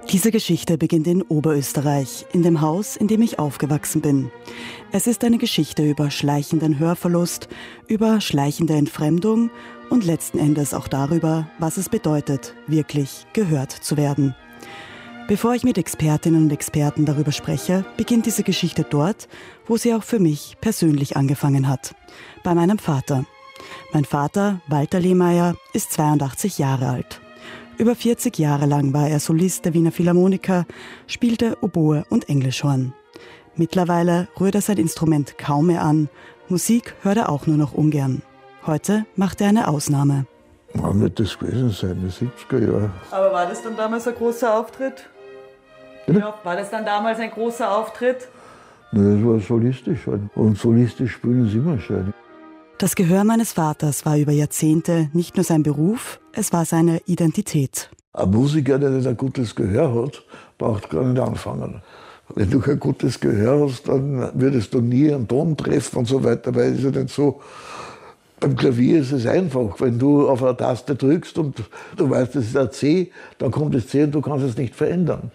Diese Geschichte beginnt in Oberösterreich, in dem Haus, in dem ich aufgewachsen bin. Es ist eine Geschichte über schleichenden Hörverlust, über schleichende Entfremdung und letzten Endes auch darüber, was es bedeutet, wirklich gehört zu werden. Bevor ich mit Expertinnen und Experten darüber spreche, beginnt diese Geschichte dort, wo sie auch für mich persönlich angefangen hat. Bei meinem Vater. Mein Vater, Walter Lehmeier, ist 82 Jahre alt. Über 40 Jahre lang war er Solist der Wiener Philharmoniker, spielte Oboe und Englischhorn. Mittlerweile rührt er sein Instrument kaum mehr an. Musik hört er auch nur noch ungern. Heute macht er eine Ausnahme. Wann wird das gewesen sein? Die 70er Jahre. Aber war das dann damals ein großer Auftritt? Ja, war das dann damals ein großer Auftritt? Nein, das war solistisch. Und solistisch spielen ist immer schön. Das Gehör meines Vaters war über Jahrzehnte nicht nur sein Beruf, es war seine Identität. Ein Musiker, der nicht ein gutes Gehör hat, braucht gar nicht anfangen. Wenn du kein gutes Gehör hast, dann würdest du nie einen Ton treffen und so weiter, weil es ist ja nicht so. Beim Klavier ist es einfach, wenn du auf eine Taste drückst und du weißt, das ist ein C, dann kommt das C und du kannst es nicht verändern.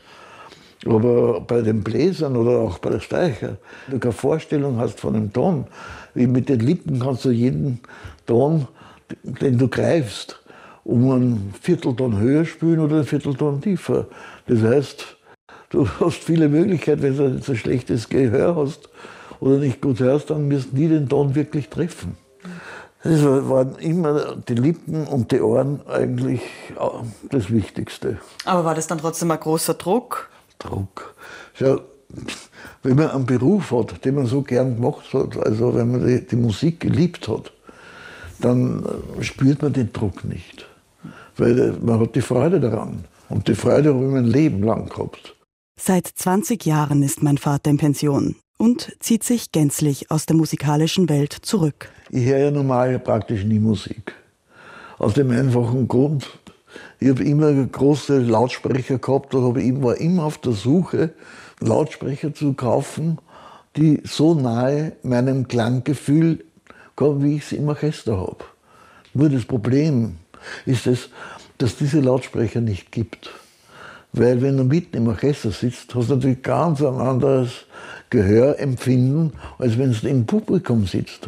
Aber bei den Bläsern oder auch bei der Streicher, wenn du keine Vorstellung hast von einem Ton, wie mit den Lippen kannst du jeden Ton, den du greifst, um einen Viertelton höher spielen oder einen Viertelton tiefer. Das heißt, du hast viele Möglichkeiten, wenn du so schlechtes Gehör hast oder nicht gut hörst, dann wirst du nie den Ton wirklich treffen. Es waren immer die Lippen und die Ohren eigentlich das Wichtigste. Aber war das dann trotzdem ein großer Druck? Druck. Schau, wenn man einen Beruf hat, den man so gern gemacht hat, also wenn man die Musik geliebt hat, dann spürt man den Druck nicht. Weil man hat die Freude daran. Und die Freude habe ich mein Leben lang gehabt. Seit 20 Jahren ist mein Vater in Pension und zieht sich gänzlich aus der musikalischen Welt zurück. Ich höre ja normal praktisch nie Musik. Aus dem einfachen Grund, ich habe immer große Lautsprecher gehabt und war immer auf der Suche, Lautsprecher zu kaufen, die so nahe meinem Klanggefühl kommen, wie ich es im Orchester habe. Nur das Problem ist es, dass diese Lautsprecher nicht gibt. Weil wenn du mitten im Orchester sitzt, hast du natürlich ganz ein anderes Gehörempfinden, als wenn du im Publikum sitzt.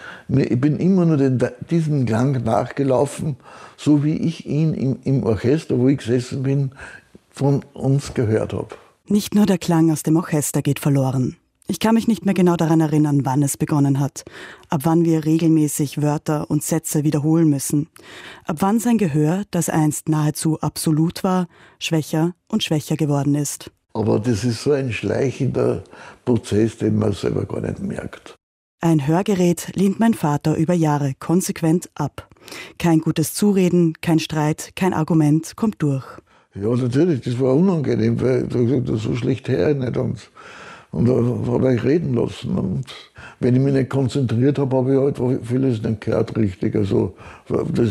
Ich bin immer nur diesem Klang nachgelaufen, so wie ich ihn im Orchester, wo ich gesessen bin, von uns gehört habe. Nicht nur der Klang aus dem Orchester geht verloren. Ich kann mich nicht mehr genau daran erinnern, wann es begonnen hat. Ab wann wir regelmäßig Wörter und Sätze wiederholen müssen. Ab wann sein Gehör, das einst nahezu absolut war, schwächer und schwächer geworden ist. Aber das ist so ein schleichender Prozess, den man selber gar nicht merkt. Ein Hörgerät lehnt mein Vater über Jahre konsequent ab. Kein gutes Zureden, kein Streit, kein Argument kommt durch. Ja, natürlich, das war unangenehm, weil ich gesagt, so schlecht höre ich nicht. Und da habe ich reden lassen. Und wenn ich mich nicht konzentriert habe, habe ich halt vieles nicht gehört richtig. Also das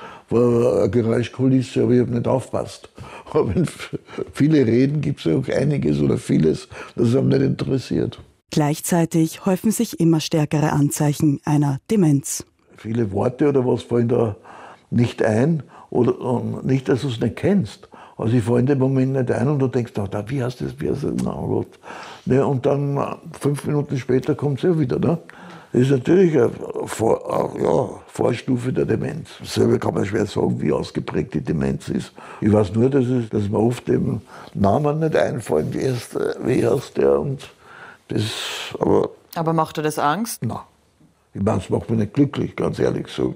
war eine Geräuschkulisse, aber ich habe nicht aufgepasst. Aber wenn viele reden, gibt es ja auch einiges oder vieles, das hat mich nicht interessiert. Gleichzeitig häufen sich immer stärkere Anzeichen einer Demenz. Viele Worte oder was fallen da nicht ein oder nicht, dass du es nicht kennst. Also ich fallen in dem Moment nicht ein und du denkst, wie heißt das, na Gott. Ne, und dann 5 Minuten später kommt es ja wieder. Ne? Das ist natürlich eine Vorstufe der Demenz. Selber kann man schwer sagen, wie ausgeprägt die Demenz ist. Ich weiß nur, dass mir oft dem Namen nicht einfallen, wie heißt der und das, aber macht dir das Angst? Nein. Ich meine, es macht mich nicht glücklich, ganz ehrlich so.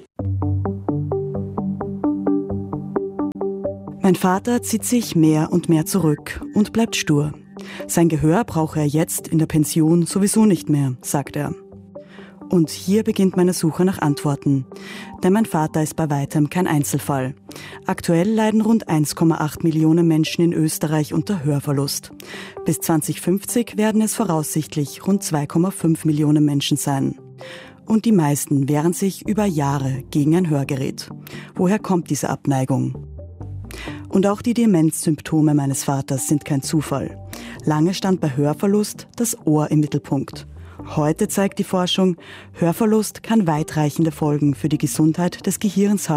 Mein Vater zieht sich mehr und mehr zurück und bleibt stur. Sein Gehör brauche er jetzt in der Pension sowieso nicht mehr, sagt er. Und hier beginnt meine Suche nach Antworten. Denn mein Vater ist bei weitem kein Einzelfall. Aktuell leiden rund 1,8 Millionen Menschen in Österreich unter Hörverlust. Bis 2050 werden es voraussichtlich rund 2,5 Millionen Menschen sein. Und die meisten wehren sich über Jahre gegen ein Hörgerät. Woher kommt diese Abneigung? Und auch die Demenzsymptome meines Vaters sind kein Zufall. Lange stand bei Hörverlust das Ohr im Mittelpunkt. Heute zeigt die Forschung, Hörverlust kann weitreichende Folgen für die Gesundheit des Gehirns haben.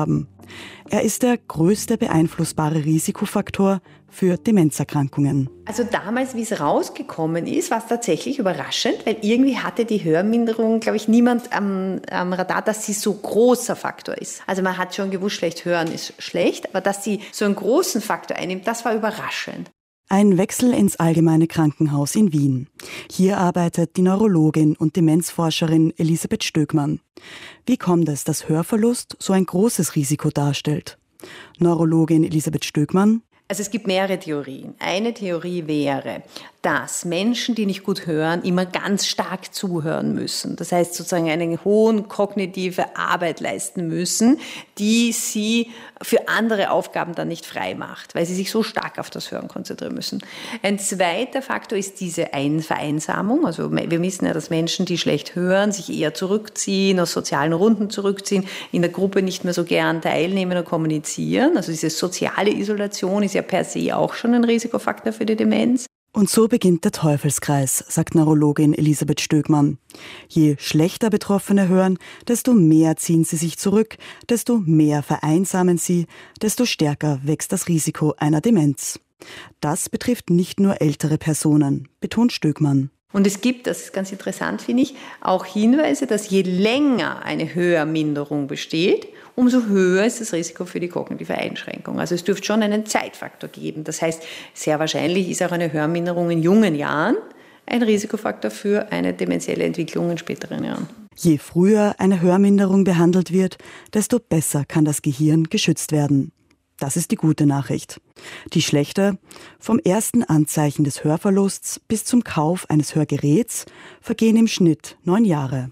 Er ist der größte beeinflussbare Risikofaktor für Demenzerkrankungen. Also damals, wie es rausgekommen ist, war es tatsächlich überraschend, weil irgendwie hatte die Hörminderung, glaube ich, niemand am Radar, dass sie so großer Faktor ist. Also man hat schon gewusst, schlecht hören ist schlecht, aber dass sie so einen großen Faktor einnimmt, das war überraschend. Ein Wechsel ins Allgemeine Krankenhaus in Wien. Hier arbeitet die Neurologin und Demenzforscherin Elisabeth Stöckmann. Wie kommt es, dass Hörverlust so ein großes Risiko darstellt? Neurologin Elisabeth Stöckmann: Also es gibt mehrere Theorien. Eine Theorie wäre, dass Menschen, die nicht gut hören, immer ganz stark zuhören müssen. Das heißt sozusagen eine hohe kognitive Arbeit leisten müssen, die sie für andere Aufgaben dann nicht frei macht, weil sie sich so stark auf das Hören konzentrieren müssen. Ein zweiter Faktor ist diese Vereinsamung. Also wir wissen ja, dass Menschen, die schlecht hören, sich eher zurückziehen, aus sozialen Runden zurückziehen, in der Gruppe nicht mehr so gern teilnehmen und kommunizieren. Also diese soziale Isolation ist ja per se auch schon ein Risikofaktor für die Demenz. Und so beginnt der Teufelskreis, sagt Neurologin Elisabeth Stöckmann. Je schlechter Betroffene hören, desto mehr ziehen sie sich zurück, desto mehr vereinsamen sie, desto stärker wächst das Risiko einer Demenz. Das betrifft nicht nur ältere Personen, betont Stöckmann. Und es gibt, das ist ganz interessant, finde ich, auch Hinweise, dass je länger eine Hörminderung besteht, umso höher ist das Risiko für die kognitive Einschränkung. Also es dürfte schon einen Zeitfaktor geben. Das heißt, sehr wahrscheinlich ist auch eine Hörminderung in jungen Jahren ein Risikofaktor für eine dementielle Entwicklung in späteren Jahren. Je früher eine Hörminderung behandelt wird, desto besser kann das Gehirn geschützt werden. Das ist die gute Nachricht. Die schlechte: vom ersten Anzeichen des Hörverlusts bis zum Kauf eines Hörgeräts vergehen im Schnitt 9 Jahre.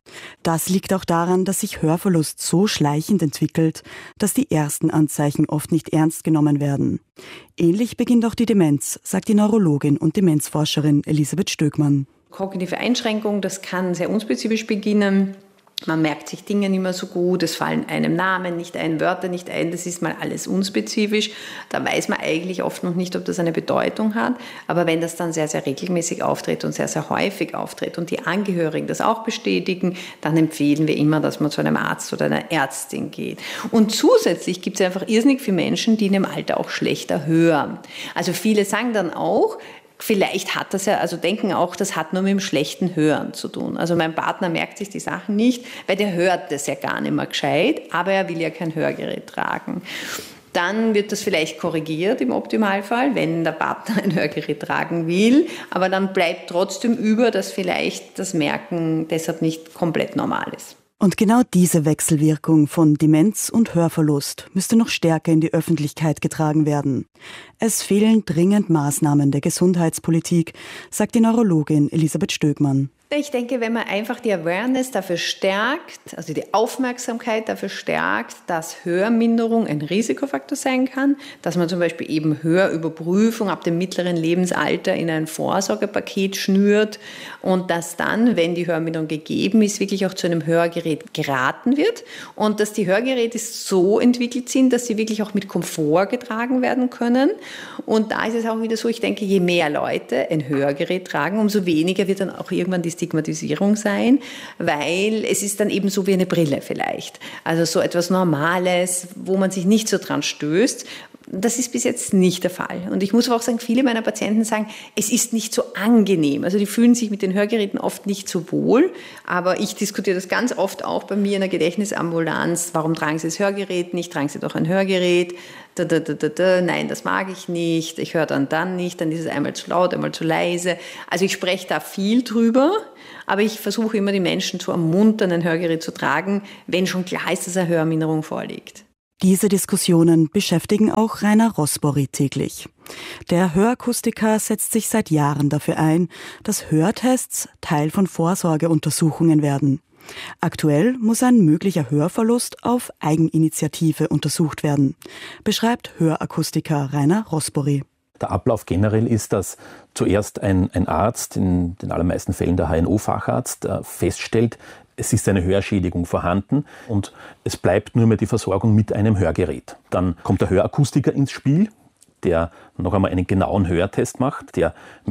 Das liegt auch daran, dass sich Hörverlust so schleichend entwickelt, dass die ersten Anzeichen oft nicht ernst genommen werden. Ähnlich beginnt auch die Demenz, sagt die Neurologin und Demenzforscherin Elisabeth Stöckmann. Kognitive Einschränkung, das kann sehr unspezifisch beginnen. Man merkt sich Dinge nicht mehr so gut, es fallen einem Namen nicht ein, Wörter nicht ein, das ist mal alles unspezifisch. Da weiß man eigentlich oft noch nicht, ob das eine Bedeutung hat. Aber wenn das dann sehr, sehr regelmäßig auftritt und sehr, sehr häufig auftritt und die Angehörigen das auch bestätigen, dann empfehlen wir immer, dass man zu einem Arzt oder einer Ärztin geht. Und zusätzlich gibt es einfach irrsinnig viele Menschen, die in dem Alter auch schlechter hören. Also viele sagen dann auch, vielleicht hat das ja, also denken auch, das hat nur mit dem schlechten Hören zu tun. Also mein Partner merkt sich die Sachen nicht, weil der hört das ja gar nicht mehr gescheit, aber er will ja kein Hörgerät tragen. Dann wird das vielleicht korrigiert im Optimalfall, wenn der Partner ein Hörgerät tragen will, aber dann bleibt trotzdem über, dass vielleicht das Merken deshalb nicht komplett normal ist. Und genau diese Wechselwirkung von Demenz und Hörverlust müsste noch stärker in die Öffentlichkeit getragen werden. Es fehlen dringend Maßnahmen der Gesundheitspolitik, sagt die Neurologin Elisabeth Stöckmann. Ich denke, wenn man einfach die Awareness dafür stärkt, also die Aufmerksamkeit dafür stärkt, dass Hörminderung ein Risikofaktor sein kann, dass man zum Beispiel eben Hörüberprüfung ab dem mittleren Lebensalter in ein Vorsorgepaket schnürt und dass dann, wenn die Hörminderung gegeben ist, wirklich auch zu einem Hörgerät geraten wird und dass die Hörgeräte so entwickelt sind, dass sie wirklich auch mit Komfort getragen werden können. Und da ist es auch wieder so, ich denke, je mehr Leute ein Hörgerät tragen, umso weniger wird dann auch irgendwann die Stigmatisierung sein, weil es ist dann eben so wie eine Brille vielleicht. Also so etwas Normales, wo man sich nicht so dran stößt. Das ist bis jetzt nicht der Fall. Und ich muss aber auch sagen, viele meiner Patienten sagen, es ist nicht so angenehm. Also die fühlen sich mit den Hörgeräten oft nicht so wohl. Aber ich diskutiere das ganz oft auch bei mir in der Gedächtnisambulanz. Warum tragen Sie das Hörgerät nicht? Tragen Sie doch ein Hörgerät. Nein, das mag ich nicht. Ich höre dann nicht. Dann ist es einmal zu laut, einmal zu leise. Also ich spreche da viel drüber. Aber ich versuche immer, die Menschen zu ermuntern, ein Hörgerät zu tragen, wenn schon klar ist, dass eine Hörminderung vorliegt. Diese Diskussionen beschäftigen auch Rainer Rosbory täglich. Der Hörakustiker setzt sich seit Jahren dafür ein, dass Hörtests Teil von Vorsorgeuntersuchungen werden. Aktuell muss ein möglicher Hörverlust auf Eigeninitiative untersucht werden, beschreibt Hörakustiker Rainer Rosbory. Der Ablauf generell ist, dass zuerst ein Arzt, in den allermeisten Fällen der HNO-Facharzt, feststellt, es ist eine Hörschädigung vorhanden und es bleibt nur mehr die Versorgung mit einem Hörgerät. Dann kommt der Hörakustiker ins Spiel, der noch einmal einen genauen Hörtest macht, der mit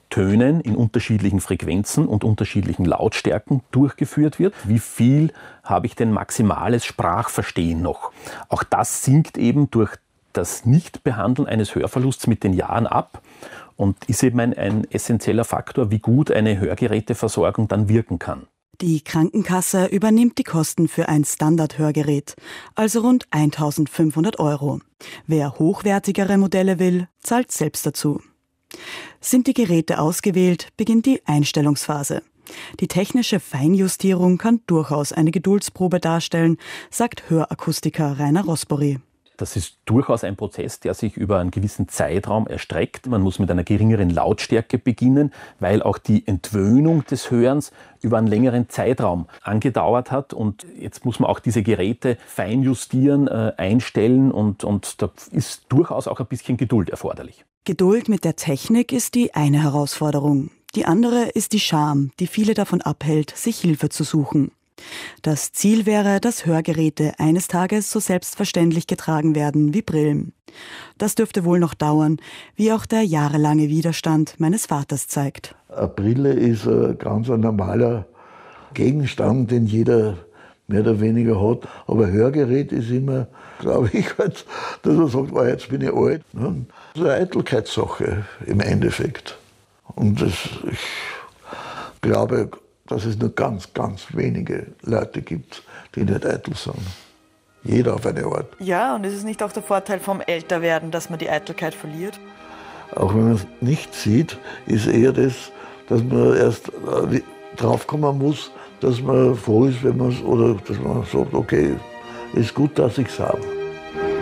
Tönen in unterschiedlichen Frequenzen und unterschiedlichen Lautstärken durchgeführt wird. Wie viel habe ich denn maximales Sprachverstehen noch? Auch das sinkt eben durch das Nichtbehandeln eines Hörverlusts mit den Jahren ab und ist eben ein essentieller Faktor, wie gut eine Hörgeräteversorgung dann wirken kann. Die Krankenkasse übernimmt die Kosten für ein Standardhörgerät, also rund 1.500 €. Wer hochwertigere Modelle will, zahlt selbst dazu. Sind die Geräte ausgewählt, beginnt die Einstellungsphase. Die technische Feinjustierung kann durchaus eine Geduldsprobe darstellen, sagt Hörakustiker Rainer Rosbory. Das ist durchaus ein Prozess, der sich über einen gewissen Zeitraum erstreckt. Man muss mit einer geringeren Lautstärke beginnen, weil auch die Entwöhnung des Hörens über einen längeren Zeitraum angedauert hat. Und jetzt muss man auch diese Geräte feinjustieren, einstellen und da ist durchaus auch ein bisschen Geduld erforderlich. Geduld mit der Technik ist die eine Herausforderung. Die andere ist die Scham, die viele davon abhält, sich Hilfe zu suchen. Das Ziel wäre, dass Hörgeräte eines Tages so selbstverständlich getragen werden wie Brillen. Das dürfte wohl noch dauern, wie auch der jahrelange Widerstand meines Vaters zeigt. Eine Brille ist ein ganz normaler Gegenstand, den jeder mehr oder weniger hat. Aber ein Hörgerät ist immer, glaube ich, halt, dass man sagt, oh, jetzt bin ich alt. Das ist eine Eitelkeitssache im Endeffekt. Und ich glaube, dass es nur ganz, ganz wenige Leute gibt, die nicht eitel sind. Jeder auf eine Art. Ja, und ist es nicht auch der Vorteil vom Älterwerden, dass man die Eitelkeit verliert? Auch wenn man es nicht sieht, ist eher das, dass man erst draufkommen muss, dass man froh ist, wenn man es, oder dass man sagt, okay, ist gut, dass ich es habe.